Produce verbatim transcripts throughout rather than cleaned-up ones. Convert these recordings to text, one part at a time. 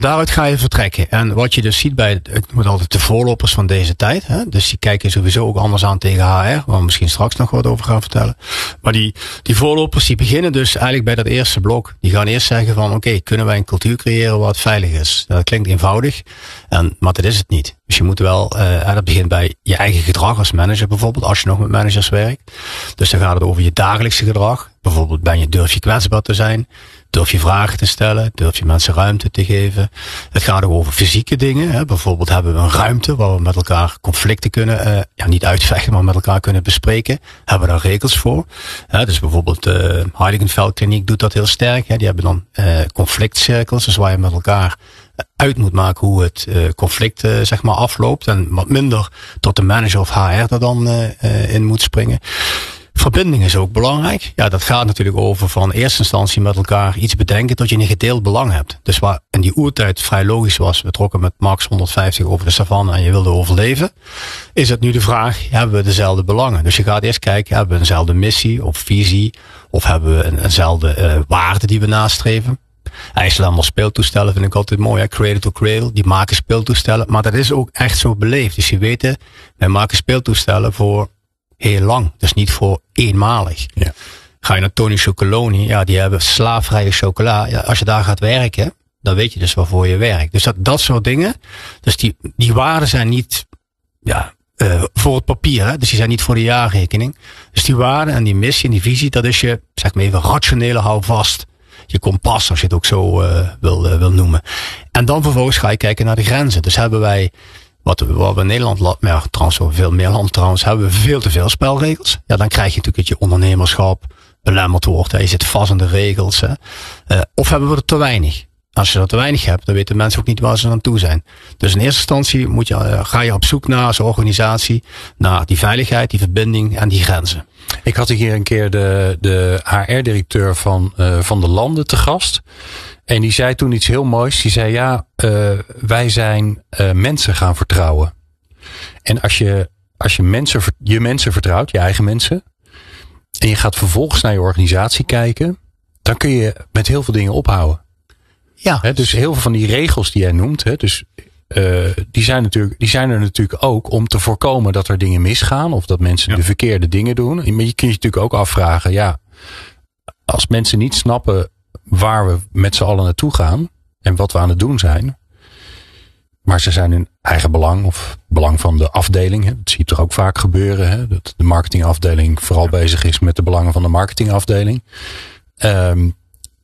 Daaruit ga je vertrekken. En wat je dus ziet bij, ik noem het altijd de voorlopers van deze tijd. Hè? Dus die kijken sowieso ook anders aan tegen H R. Waar we misschien straks nog wat over gaan vertellen. Maar die, die voorlopers die beginnen dus eigenlijk bij dat eerste blok. Die gaan eerst zeggen van oké, okay, kunnen wij een cultuur creëren wat veilig is? Dat klinkt eenvoudig. En, maar dat is het niet. Dus je moet wel, uh, dat begint bij je eigen gedrag als manager bijvoorbeeld. Als je nog met managers werkt. Dus dan gaat het over je dagelijkse gedrag. Bijvoorbeeld ben je, durf je kwetsbaar te zijn. Durf je vragen te stellen? Durf je mensen ruimte te geven? Het gaat ook over fysieke dingen. Hè. Bijvoorbeeld hebben we een ruimte waar we met elkaar conflicten kunnen, uh, ja, niet uitvechten, maar met elkaar kunnen bespreken. Hebben we daar regels voor? Hè, dus bijvoorbeeld de uh, Heiligenfeld Kliniek doet dat heel sterk. Hè. Die hebben dan uh, conflictcirkels, dus waar je met elkaar uit moet maken hoe het uh, conflict uh, zeg maar afloopt. En wat minder tot de manager of H R er dan uh, uh, in moet springen. Verbinding is ook belangrijk. Ja, dat gaat natuurlijk over van eerste instantie met elkaar iets bedenken tot je een gedeeld belang hebt. Dus waar in die oertijd vrij logisch was, we trokken met Max honderdvijftig over de savanne en je wilde overleven, is het nu de vraag, hebben we dezelfde belangen? Dus je gaat eerst kijken, hebben we eenzelfde missie of visie, of hebben we een, eenzelfde uh, waarde die we nastreven? IJslander speeltoestellen vind ik altijd mooi, hè? Cradle to Cradle, die maken speeltoestellen, maar dat is ook echt zo beleefd. Dus je weet, hè, wij maken speeltoestellen voor heel lang, dus niet voor eenmalig. Ja. Ga je naar Tony Chocoloni, ja, die hebben slaafvrije chocola. Ja, als je daar gaat werken, dan weet je dus waarvoor je werkt. Dus dat, dat soort dingen, dus die, die waarden zijn niet, ja, uh, voor het papier, hè? Dus die zijn niet voor de jaarrekening. Dus die waarden en die missie en die visie, dat is je, zeg maar even, rationele houvast. Je kompas, als je het ook zo uh, wil, uh, wil noemen. En dan vervolgens ga je kijken naar de grenzen. Dus hebben wij, wat, wat we in Nederland, maar ja, trouwens wel veel meer land trouwens, hebben we veel te veel spelregels. Ja, dan krijg je natuurlijk dat je ondernemerschap belemmerd wordt. Hè. Je zit vast aan de regels. Hè. Uh, of hebben we er te weinig? Als je er te weinig hebt, dan weten mensen ook niet waar ze aan toe zijn. Dus in eerste instantie moet je, uh, ga je op zoek naar als organisatie, naar die veiligheid, die verbinding en die grenzen. Ik had hier een keer de, de H R-directeur van, uh, van de landen te gast. En die zei toen iets heel moois. Die zei, ja, uh, wij zijn uh, mensen gaan vertrouwen. En als je, als je mensen, je mensen vertrouwt, je eigen mensen, en je gaat vervolgens naar je organisatie kijken, dan kun je met heel veel dingen ophouden. Ja. He, dus heel veel van die regels die jij noemt, he, dus, uh, die, zijn natuurlijk, die zijn er natuurlijk ook om te voorkomen dat er dingen misgaan. Of dat mensen ja. de verkeerde dingen doen. Maar je kunt je natuurlijk ook afvragen, ja, als mensen niet snappen waar we met z'n allen naartoe gaan en wat we aan het doen zijn, maar ze zijn hun eigen belang of belang van de afdeling. Hè, dat zie je toch ook vaak gebeuren. Hè, dat de marketingafdeling vooral ja. bezig is met de belangen van de marketingafdeling. Um,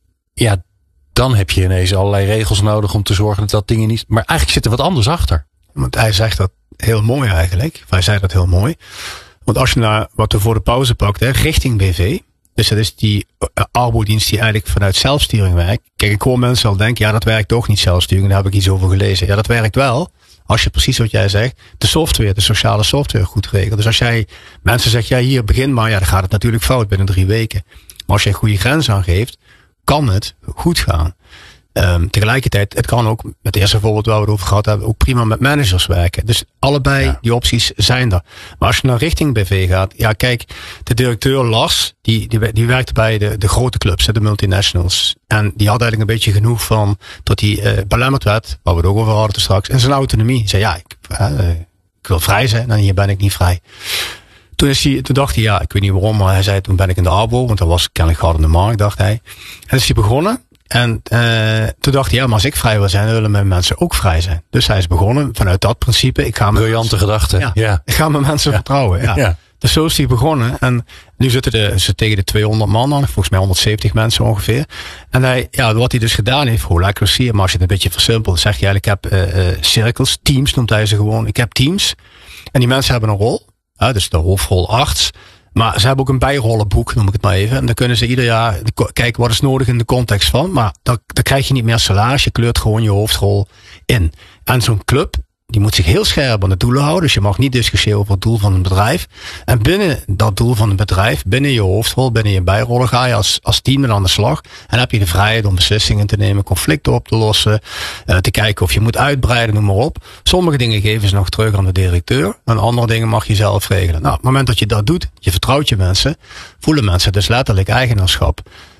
ja, dan heb je ineens allerlei regels nodig om te zorgen dat dat dingen niet. Maar eigenlijk zit er wat anders achter. Want hij zegt dat heel mooi eigenlijk. Hij zei dat heel mooi. Want als je naar wat we voor de pauze pakt, hè, richting B V. Dus dat is die uh, arbodienst die eigenlijk vanuit zelfsturing werkt. Kijk, ik hoor mensen al denken, ja, dat werkt toch niet zelfsturing. Daar heb ik iets over gelezen. Ja, dat werkt wel. Als je precies wat jij zegt, de software, de sociale software goed regelt. Dus als jij mensen zegt, ja, hier begin maar, ja, dan gaat het natuurlijk fout binnen drie weken. Maar als je een goede grens aangeeft, kan het goed gaan. Um, tegelijkertijd, het kan ook, met het eerste voorbeeld waar we het over gehad hebben, ook prima met managers werken. Dus allebei ja. die opties zijn er. Maar als je naar richting B V gaat, ja kijk, de directeur Lars, die, die, die werkte bij de, de grote clubs, de multinationals. En die had eigenlijk een beetje genoeg van, tot hij uh, belemmerd werd, waar we het ook over hadden straks, en zijn autonomie. Hij zei, ja, ik, uh, ik wil vrij zijn en hier ben ik niet vrij. Toen, is hij, toen dacht hij, ja, ik weet niet waarom, maar hij zei, toen ben ik in de Arbo, want dat was kennelijk hard in de markt, dacht hij. En is hij begonnen. En uh, toen dacht hij, ja, maar als ik vrij wil zijn, dan willen mijn mensen ook vrij zijn. Dus hij is begonnen vanuit dat principe. Ik ga Briljante gedachte. Ja, ja. Ik ga mijn mensen ja. vertrouwen. Ja. Ja. Dus zo is hij begonnen. En nu zitten de, ze tegen de tweehonderd man aan. Volgens mij honderdzeventig mensen ongeveer. En hij, ja, wat hij dus gedaan heeft, hoe accuracy, maar als je het een beetje versimpelt, zeg je eigenlijk, ik heb uh, uh, cirkels, teams noemt hij ze gewoon. Ik heb teams. En die mensen hebben een rol. Uh, dus de hoofdrol arts. Maar ze hebben ook een bijrollenboek, noem ik het maar even. En dan kunnen ze ieder jaar kijken wat is nodig in de context van. Maar dan, dan krijg je niet meer salaris. Je kleurt gewoon je hoofdrol in. En zo'n club, die moet zich heel scherp aan de doelen houden. Dus je mag niet discussiëren over het doel van een bedrijf. En binnen dat doel van een bedrijf, binnen je hoofdrol, binnen je bijrollen, ga je als, als team aan de slag. En dan heb je de vrijheid om beslissingen te nemen, conflicten op te lossen, uh, te kijken of je moet uitbreiden, noem maar op. Sommige dingen geven ze nog terug aan de directeur. En andere dingen mag je zelf regelen. Nou, op het moment dat je dat doet, je vertrouwt je mensen, voelen mensen dus letterlijk eigenaarschap.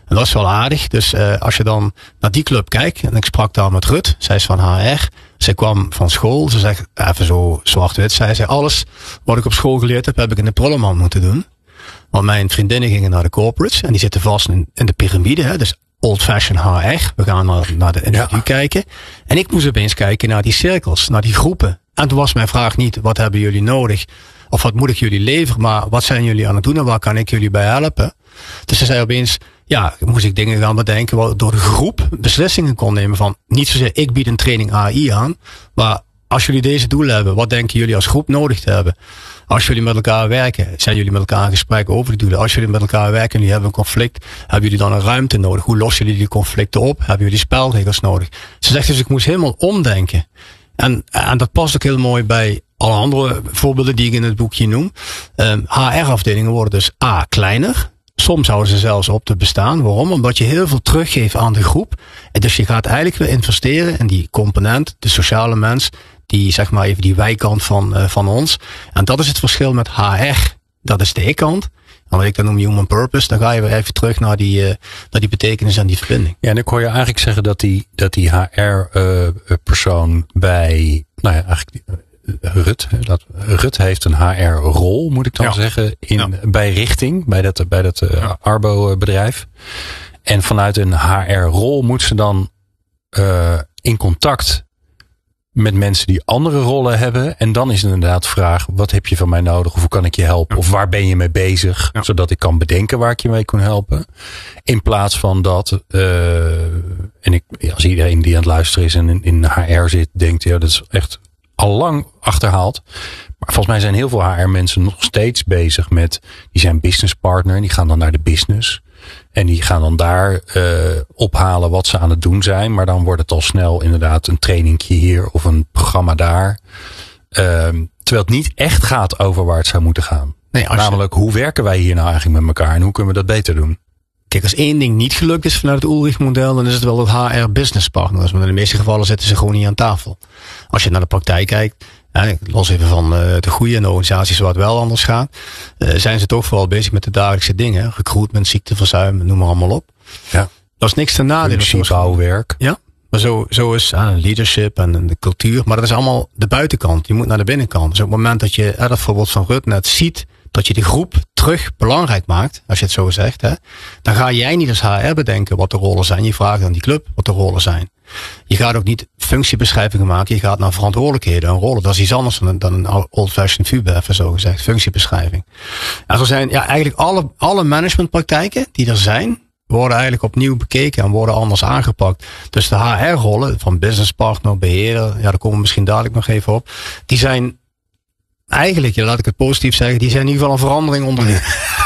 En dat is wel aardig. Dus uh, als je dan naar die club kijkt, en ik sprak daar met Rut, zij is van H R. Zij kwam van school, ze zegt, even zo zwart-wit, zij zei, alles wat ik op school geleerd heb, heb ik in de prullenman moeten doen. Want mijn vriendinnen gingen naar de corporates en die zitten vast in, in de piramide, hè, dus old-fashioned H R. We gaan naar, naar de individu ja. kijken. En ik moest opeens kijken naar die cirkels, naar die groepen. En toen was mijn vraag niet, wat hebben jullie nodig? Of wat moet ik jullie leveren? Maar wat zijn jullie aan het doen en waar kan ik jullie bij helpen? Dus ze zei opeens, ja, moest ik dingen gaan bedenken waardoor de groep beslissingen kon nemen van, niet zozeer ik bied een training A I aan, maar als jullie deze doelen hebben, wat denken jullie als groep nodig te hebben? Als jullie met elkaar werken, zijn jullie met elkaar in gesprek over die doelen? Als jullie met elkaar werken en jullie hebben een conflict, hebben jullie dan een ruimte nodig? Hoe lossen jullie die conflicten op? Hebben jullie spelregels nodig? Ze zegt dus, ik moest helemaal omdenken. En, en dat past ook heel mooi bij alle andere voorbeelden die ik in het boekje noem. Um, H R-afdelingen worden dus A, kleiner. Soms houden ze zelfs op te bestaan. Waarom? Omdat je heel veel teruggeeft aan de groep. En dus je gaat eigenlijk weer investeren in die component, de sociale mens, die zeg maar even die wijkant van, uh, van ons. En dat is het verschil met H R. Dat is de ik-kant. En wat ik dan noem human purpose, dan ga je weer even terug naar die, uh, naar die betekenis en die verbinding. Ja, en ik hoor je eigenlijk zeggen dat die, dat die H R-persoon uh, bij, nou ja, eigenlijk uh, Rut, dat, Rut heeft een H R-rol, moet ik dan ja. zeggen, in, ja. bij Richting, bij dat, bij dat uh, ja. Arbo-bedrijf. En vanuit een H R-rol moet ze dan uh, in contact met mensen die andere rollen hebben. En dan is het inderdaad de vraag, wat heb je van mij nodig? Of hoe kan ik je helpen? Ja. Of waar ben je mee bezig? Ja. Zodat ik kan bedenken waar ik je mee kan helpen. In plaats van dat, uh, en ik, als iedereen die aan het luisteren is en in, in H R zit, denkt, ja, dat is echt al lang achterhaald. Maar volgens mij zijn heel veel H R-mensen nog steeds bezig met, die zijn business partner en die gaan dan naar de business. En die gaan dan daar uh, ophalen wat ze aan het doen zijn. Maar dan wordt het al snel inderdaad een trainingje hier of een programma daar. Uh, terwijl het niet echt gaat over waar het zou moeten gaan. Nee, als Namelijk, je... hoe werken wij hier nou eigenlijk met elkaar en hoe kunnen we dat beter doen? Kijk, als één ding niet gelukt is vanuit het Ulrich-model, dan is het wel het H R-business partners. Maar in de meeste gevallen zitten ze gewoon niet aan tafel. Als je naar de praktijk kijkt, los even van de goede en de organisaties waar het wel anders gaat, zijn ze toch vooral bezig met de dagelijkse dingen. Recruitment, ziekteverzuim, noem maar allemaal op. Ja. Dat is niks te nadelen. Bouwwerk. Ja, maar zo, zo is uh, leadership en de cultuur. Maar dat is allemaal de buitenkant. Je moet naar de binnenkant. Dus op het moment dat je, uh, dat voorbeeld van Rut net ziet, dat je de groep terug belangrijk maakt, als je het zo zegt, hè, dan ga jij niet als H R bedenken wat de rollen zijn. Je vraagt aan die club wat de rollen zijn. Je gaat ook niet functiebeschrijvingen maken. Je gaat naar verantwoordelijkheden en rollen. Dat is iets anders dan een, dan een old-fashioned V U B, even zo gezegd. Functiebeschrijving. En zo zijn ja, eigenlijk alle, alle managementpraktijken die er zijn, worden eigenlijk opnieuw bekeken en worden anders aangepakt. Dus de H R-rollen van businesspartner, beheerder, ja, daar komen we misschien dadelijk nog even op. Die zijn eigenlijk, ja, laat ik het positief zeggen, die zijn in ieder geval een verandering onderling.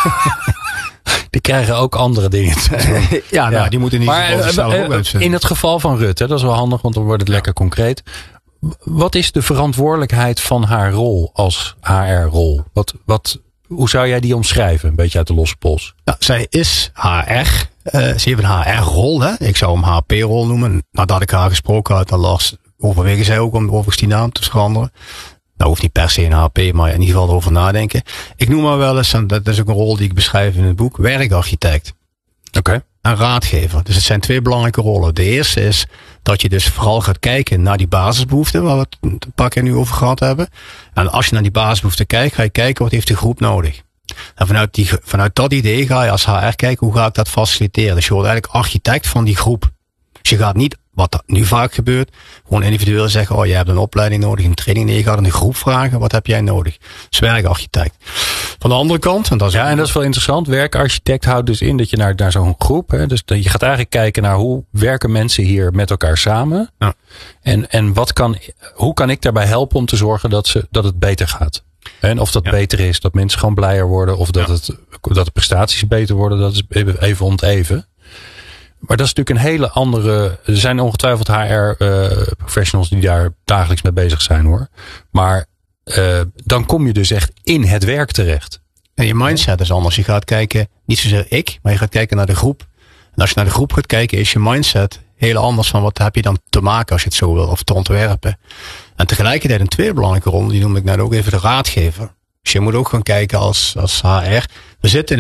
Die krijgen ook andere dingen te doen. ja, nou, ja, die moeten niet maar, zelf ook uitzenden. In het geval van Rut, hè, dat is wel handig, want dan wordt het ja. lekker concreet. Wat is de verantwoordelijkheid van haar rol als H R-rol? Wat, wat, hoe zou jij die omschrijven? Een beetje uit de losse pols. Nou, zij is H R. Uh, ze heeft een H R-rol. Hè? Ik zou hem H P-rol noemen. Nadat ik haar gesproken had, dan las overwegen zij ook om overigens die naam te veranderen. Nou, hoeft niet per se een H P, maar in ieder geval erover nadenken. Ik noem maar wel eens, en dat is ook een rol die ik beschrijf in het boek, werkarchitect. Oké. Okay. En raadgever. Dus het zijn twee belangrijke rollen. De eerste is dat je dus vooral gaat kijken naar die basisbehoeften, waar we het een paar keer nu over gehad hebben. En als je naar die basisbehoeften kijkt, ga je kijken wat heeft de groep nodig. En vanuit, die, vanuit dat idee ga je als H R kijken, hoe ga ik dat faciliteren. Dus je wordt eigenlijk architect van die groep. Dus je gaat niet, wat nu vaak gebeurt, gewoon individueel zeggen, oh, jij hebt een opleiding nodig, een training. Nee, je gaat in een groep vragen, wat heb jij nodig? Dus werkarchitect. Van de andere kant, en dat is, ja, en dat is wel interessant. Werkarchitect houdt dus in dat je naar, naar zo'n groep, hè, dus je gaat eigenlijk kijken naar hoe werken mensen hier met elkaar samen. Ja. En, en wat kan, hoe kan ik daarbij helpen om te zorgen dat, ze, dat het beter gaat? En of dat ja. beter is, dat mensen gewoon blijer worden, of dat, ja. het, dat de prestaties beter worden, dat is even onteven. Maar dat is natuurlijk een hele andere. Er zijn ongetwijfeld H R-professionals uh, die daar dagelijks mee bezig zijn, hoor. Maar uh, dan kom je dus echt in het werk terecht. En je mindset is anders. Je gaat kijken, niet zozeer ik, maar je gaat kijken naar de groep. En als je naar de groep gaat kijken, is je mindset heel anders van wat heb je dan te maken als je het zo wil, of te ontwerpen. En tegelijkertijd een tweede belangrijke rol, die noem ik net ook even de raadgever. Dus je moet ook gaan kijken als, als H R. We zitten in een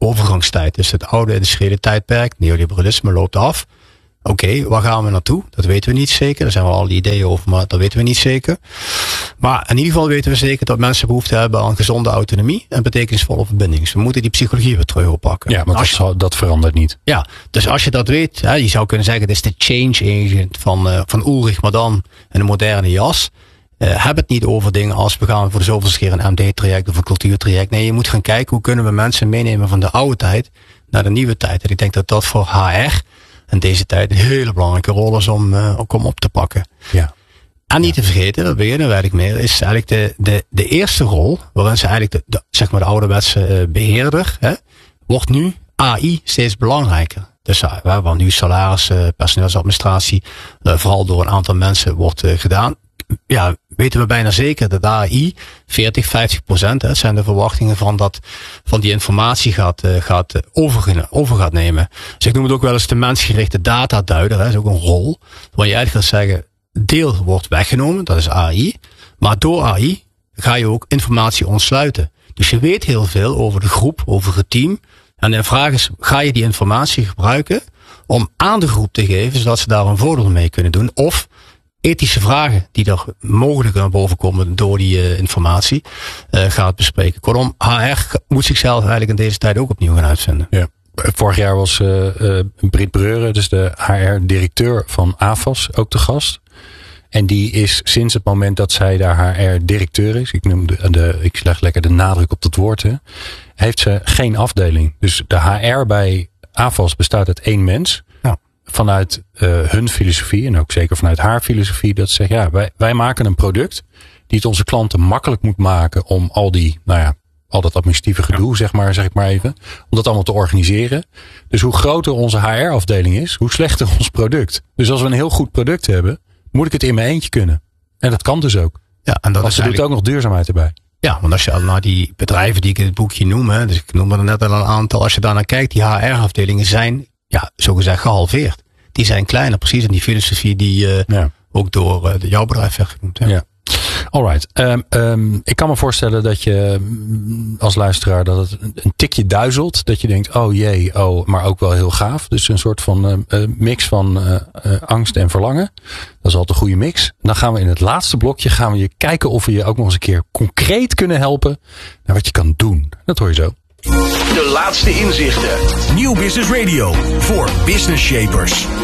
overgangstijd. Dus het oude industriële tijdperk, neoliberalisme loopt af. Oké, okay, waar gaan we naartoe? Dat weten we niet zeker. Daar zijn wel al ideeën over, maar dat weten we niet zeker. Maar in ieder geval weten we zeker dat mensen behoefte hebben aan gezonde autonomie en betekenisvolle verbinding. Dus we moeten die psychologie weer terug oppakken. Ja, want als je, dat, dat verandert niet. Ja, dus als je dat weet, hè, je zou kunnen zeggen, dit is de change agent van, uh, van Ulrich, maar dan in een moderne jas. Uh, heb het niet over dingen als we gaan voor de zoveelste keer een M D-traject of een cultuurtraject. Nee, je moet gaan kijken hoe kunnen we mensen meenemen van de oude tijd naar de nieuwe tijd. En ik denk dat dat voor H R in deze tijd een hele belangrijke rol is om, uh, om op te pakken. Ja. En niet te vergeten, dat beginnen we eigenlijk meer, is eigenlijk de, de, de eerste rol, waarin ze eigenlijk de, de, zeg maar de ouderwetse uh, beheerder, hè, wordt nu A I steeds belangrijker. Dus uh, waar nu salaris, uh, personeelsadministratie, uh, vooral door een aantal mensen wordt uh, gedaan. Ja, weten we bijna zeker dat A I veertig, vijftig procent, hè, zijn de verwachtingen van dat, van die informatie gaat, uh, gaat uh, over, over gaat nemen. Dus ik noem het ook wel eens de mensgerichte dataduider, hè, dat is ook een rol, waar je eigenlijk gaat zeggen, deel wordt weggenomen, dat is A I, maar door A I ga je ook informatie ontsluiten. Dus je weet heel veel over de groep, over het team. En de vraag is, ga je die informatie gebruiken om aan de groep te geven, zodat ze daar een voordeel mee kunnen doen, of ethische vragen die er mogelijk naar boven komen door die uh, informatie uh, gaat bespreken. Kortom, H R moet zichzelf eigenlijk in deze tijd ook opnieuw gaan uitvinden. Ja. Vorig jaar was uh, uh, Brit Breuren, dus de H R-directeur van A F A S, ook te gast. En die is sinds het moment dat zij daar H R-directeur is, ik noem de, de, ik leg lekker de nadruk op dat woord, hè, heeft ze geen afdeling. Dus de H R bij A F A S bestaat uit één mens. Ja. Vanuit uh, hun filosofie en ook zeker vanuit haar filosofie, dat ze zegt, ja, wij, wij maken een product die het onze klanten makkelijk moet maken om al die, nou ja, al dat administratieve gedoe, ja. zeg maar, zeg ik maar even, om dat allemaal te organiseren. Dus hoe groter onze H R-afdeling is, hoe slechter ons product. Dus als we een heel goed product hebben, moet ik het in mijn eentje kunnen. En dat kan dus ook. Ja, en dat want is ze doet ook nog duurzaamheid erbij. Ja, want als je al naar die bedrijven die ik in het boekje noem, hè, dus ik noem er net al een aantal, als je daar naar kijkt, die H R-afdelingen zijn, ja, zogezegd gehalveerd. Die zijn kleiner, precies in die filosofie die uh, ja. ook door uh, jouw bedrijf werd genoemd. Ja. ja. Alright. Um, um, ik kan me voorstellen dat je als luisteraar dat het een tikje duizelt. Dat je denkt, oh jee, oh, maar ook wel heel gaaf. Dus een soort van uh, mix van uh, uh, angst en verlangen. Dat is altijd een goede mix. Dan gaan we in het laatste blokje gaan we je kijken of we je ook nog eens een keer concreet kunnen helpen naar wat je kan doen. Dat hoor je zo. De laatste inzichten. Nieuw Business Radio voor Business Shapers.